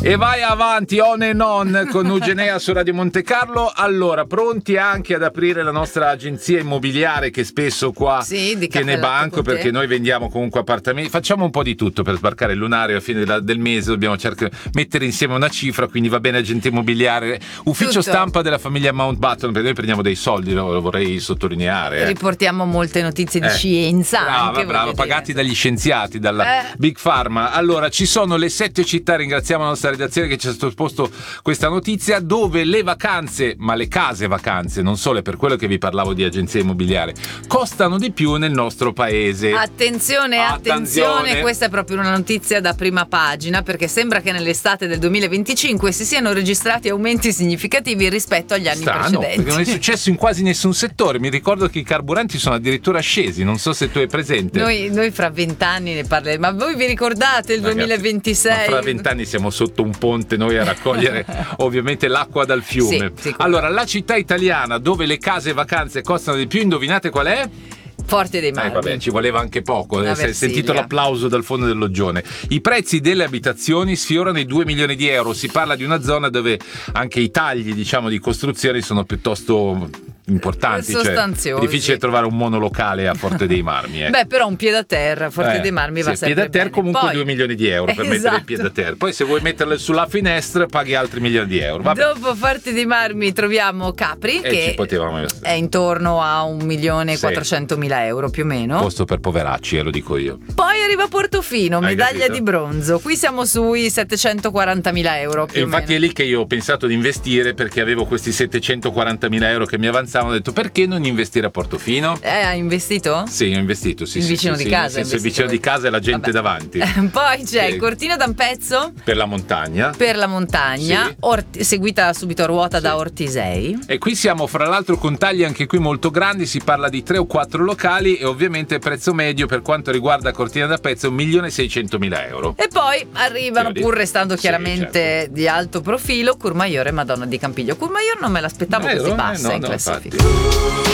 E vai avanti on and on con Eugenea su Radio Monte Carlo. Allora, pronti anche ad aprire la nostra agenzia immobiliare, che spesso qua che ne banco, perché noi vendiamo comunque appartamenti, facciamo un po' di tutto per sbarcare il lunario. A fine del mese dobbiamo mettere insieme una cifra, quindi va bene agente immobiliare, ufficio stampa della famiglia Mountbatten, perché noi prendiamo dei soldi, lo vorrei sottolineare. Riportiamo molte notizie di scienza. Brava, pagati dagli scienziati, dalla Big Pharma. Allora, ci sono le 7 città, ringraziamo la nostra redazione che ci ha sottoposto questa notizia, dove le vacanze, ma le case vacanze, non solo, è per quello che vi parlavo di agenzia immobiliare, costano di più nel nostro paese. Attenzione, questa è proprio una notizia da prima pagina, perché sembra che nell'estate del 2025 si siano registrati aumenti significativi rispetto agli anni precedenti. Perché non è successo in quasi nessun settore. Mi ricordo che i carburanti sono addirittura scesi, non so se tu hai presente. Noi fra 20 anni ne parleremo, ma voi vi ricordate il 2026? Ma fra 20 anni siamo sotto un ponte noi a raccogliere ovviamente l'acqua dal fiume. Sì, allora, la città italiana dove le case vacanze costano di più, indovinate qual è? Forte dei Marmi. Vabbè, ci voleva anche poco. Si è sentito l'applauso dal fondo del loggione. I prezzi delle abitazioni sfiorano i 2 milioni di euro. Si parla di una zona dove anche i tagli, diciamo, di costruzione sono piuttosto importanti, sostanziosi. È difficile trovare un monolocale a Forte dei Marmi. Beh, però un piede a terra, Forte dei Marmi va sempre piede a terra, comunque poi, 2 milioni di euro per mettere il piede a terra. Poi se vuoi metterlo sulla finestra paghi altri milioni di euro. Vabbè. Dopo Forte dei Marmi troviamo Capri, che è intorno a 1.400.000 euro più o meno. Posto per poveracci, lo dico io. Poi arriva Portofino, medaglia di bronzo. Qui siamo sui 740.000 euro più e infatti è lì che io ho pensato di investire, perché avevo questi 740.000 euro che mi avanzavano. Ho detto, perché non investire a Portofino? Hai investito? Sì, ho investito, il vicino di casa. Il vicino di casa e la gente davanti. Poi c'è Cortina d'Ampezzo per la montagna, seguita subito a ruota da Ortisei. E qui siamo fra l'altro con tagli anche qui molto grandi, si parla di 3 o 4 locali, e ovviamente prezzo medio per quanto riguarda Cortina d'Ampezzo 1.600.000 euro. E poi arrivano, pur restando chiaramente di alto profilo, Courmayeur e Madonna di Campiglio. Courmayeur non me l'aspettavo così bassa in classifica.